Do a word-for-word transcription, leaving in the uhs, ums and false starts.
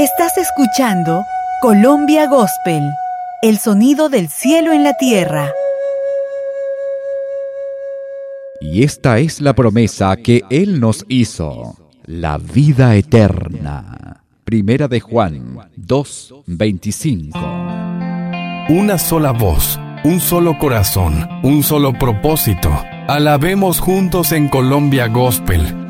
Estás escuchando Colombia Gospel, el sonido del cielo en la tierra. Y esta es la promesa que Él nos hizo, la vida eterna. Primera de Juan dos, veinticinco. Una sola voz, un solo corazón, un solo propósito. Alabemos juntos en Colombia Gospel.